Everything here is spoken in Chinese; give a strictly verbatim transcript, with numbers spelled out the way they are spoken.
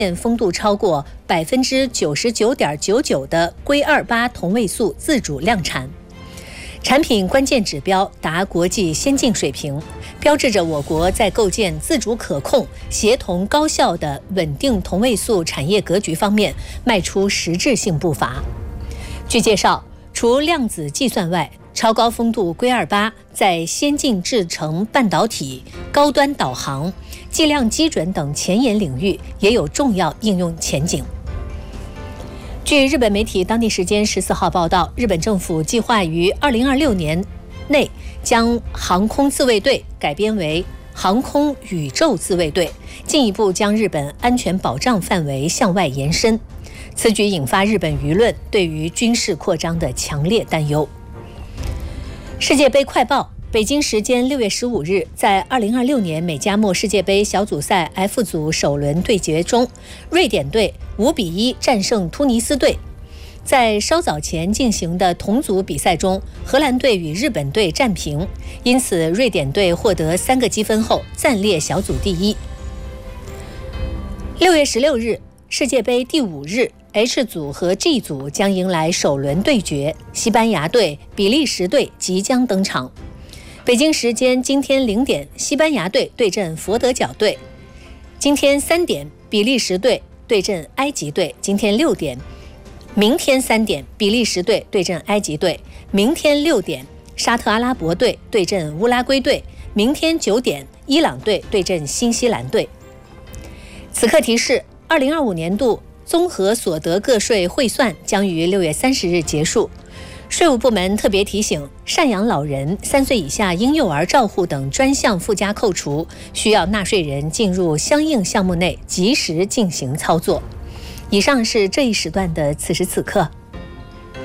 丰度超过百分之九十九点九九的硅二八同位素自主量产，产品关键指标达国际先进水平，标志着我国在构建自主可控、协同高效的稳定同位素产业格局方面迈出实质性步伐。据介绍，除量子计算外，超高丰度硅二八在先进制程半导体、高端导航、计量基准等前沿领域也有重要应用前景。据日本媒体当地时间十四号报道，日本政府计划于二零二六年内将航空自卫队改编为航空宇宙自卫队，进一步将日本安全保障范围向外延伸。此举引发日本舆论对于军事扩张的强烈担忧。世界杯快报：北京时间六月十五日，在二零二六年美加墨世界杯小组赛 F 组首轮对决中，瑞典队五比一战胜突尼斯队。在稍早前进行的同组比赛中，荷兰队与日本队战平，因此瑞典队获得三个积分后暂列小组第一。六月十六日，世界杯第五日 H 组和 G 组将迎来首轮对决，西班牙队、比利时队即将登场。北京时间今天零点，西班牙队对阵佛得角队；今天三点，比利时队对阵埃及队；今天六点，明天三点，比利时队对阵埃及队；明天六点，沙特阿拉伯队对阵乌拉圭队；明天九点，伊朗队对阵新西兰队。此刻提示：二零二五年度综合所得个税汇算将于六月三十日结束。税务部门特别提醒，赡养老人、三岁以下婴幼儿照护等专项附加扣除，需要纳税人进入相应项目内及时进行操作。以上是这一时段的此时此刻。